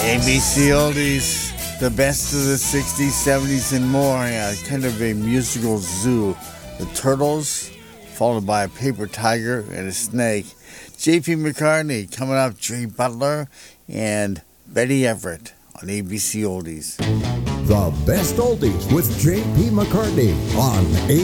ABC Oldies, the best of the 60s, 70s, and more. Yeah, kind of a musical zoo. The Turtles, followed by a paper tiger and a snake. J.P. McCartney coming up, Jay Butler, and Betty Everett on ABC Oldies. The best oldies with J.P. McCartney on